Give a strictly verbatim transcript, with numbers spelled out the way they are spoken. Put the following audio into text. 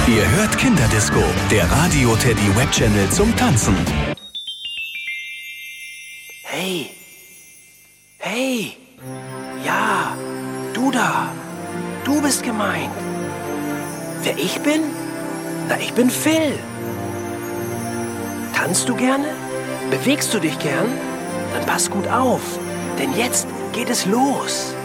Ihr hört Kinderdisco, der Radio Teddy Web Channel zum Tanzen. Hey, hey, ja, du da, du bist gemeint. Wer ich bin? Na, ich bin Phil. Tanzt du gerne? Bewegst du dich gern? Dann pass gut auf, denn jetzt geht es los.